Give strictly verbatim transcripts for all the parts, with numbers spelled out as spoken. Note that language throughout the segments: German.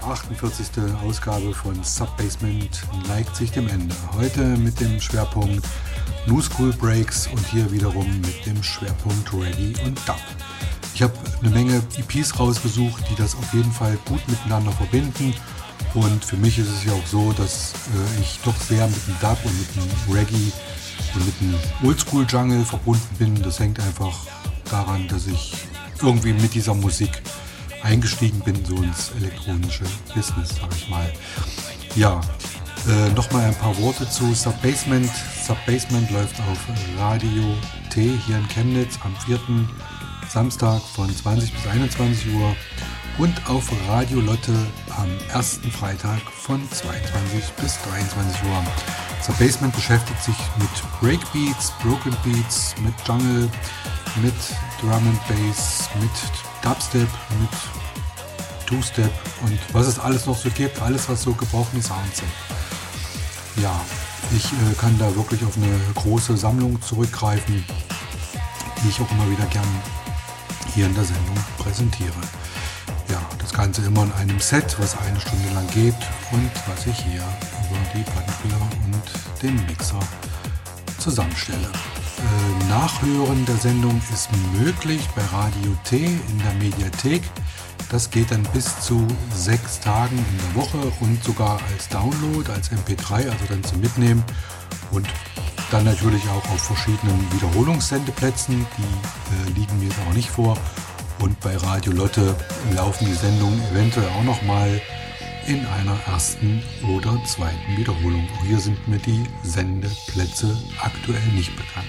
achtundvierzigste Ausgabe von Subbasement neigt sich dem Ende. Heute mit dem Schwerpunkt New School Breaks und hier wiederum mit dem Schwerpunkt Reggae und Dub. Ich habe eine Menge E Ps rausgesucht, die das auf jeden Fall gut miteinander verbinden. Und für mich ist es ja auch so, dass äh, ich doch sehr mit dem Dub und mit dem Reggae und mit dem Oldschool Jungle verbunden bin. Das hängt einfach daran, dass ich irgendwie mit dieser Musik eingestiegen bin, so ins elektronische Business, sag ich mal. Ja, äh, nochmal ein paar Worte zu Subbasement. Subbasement läuft auf Radio T hier in Chemnitz am vierten Samstag von zwanzig bis einundzwanzig Uhr und auf Radio Lotte am ersten Freitag von zweiundzwanzig bis dreiundzwanzig Uhr. Subbasement beschäftigt sich mit Breakbeats, Broken Beats, mit Jungle, mit Drum and Bass, mit Dubstep, mit Two-Step und was es alles noch so gibt, alles was so gebrochene Sounds sind. Ja, ich äh, kann da wirklich auf eine große Sammlung zurückgreifen, die ich auch immer wieder gern hier in der Sendung präsentiere. Ja, das Ganze immer in einem Set, was eine Stunde lang geht und was ich hier über die Plattenspieler und den Mixer zusammenstelle. Äh, Nachhören der Sendung ist möglich bei Radio T in der Mediathek. Das geht dann bis zu sechs Tagen in der Woche und sogar als Download, als M P drei, also dann zum Mitnehmen. Und dann natürlich auch auf verschiedenen Wiederholungssendeplätzen, die äh, liegen mir jetzt auch nicht vor. Und bei Radio Lotte laufen die Sendungen eventuell auch nochmal in einer ersten oder zweiten Wiederholung. Auch hier sind mir die Sendeplätze aktuell nicht bekannt.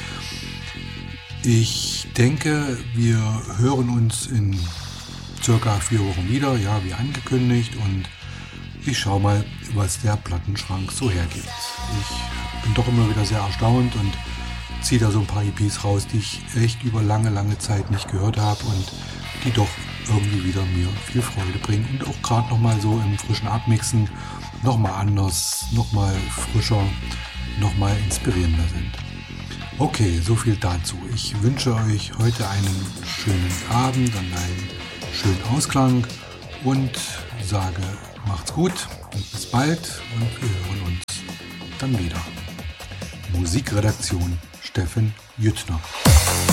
Ich denke, wir hören uns in circa vier Wochen wieder, ja, wie angekündigt. Und ich schaue mal, was der Plattenschrank so hergibt. Ich bin doch immer wieder sehr erstaunt und ziehe da so ein paar E Ps raus, die ich echt über lange, lange Zeit nicht gehört habe und die doch irgendwie wieder mir viel Freude bringen und auch gerade nochmal so im frischen Abmixen nochmal anders, nochmal frischer, nochmal inspirierender sind. Okay, so viel dazu. Ich wünsche euch heute einen schönen Abend und einen schönen Ausklang und sage, macht's gut und bis bald und wir hören uns dann wieder. Musikredaktion Steffen Jüttner.